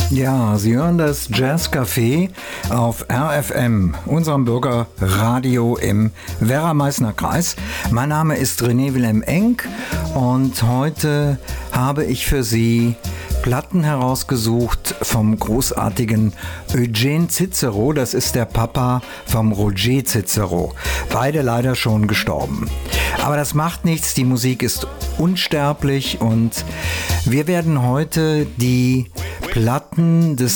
Ja, Sie hören das Jazzcafé auf RFM, unserem Bürgerradio im Werra-Meißner Kreis. Mein Name ist René Wilhelm Enck und heute habe ich für Sie Platten herausgesucht vom großartigen Eugene Cicero. Das ist der Papa vom Roger Cicero. Beide leider schon gestorben. Aber das macht nichts, die Musik ist unsterblich und wir werden heute die Platten des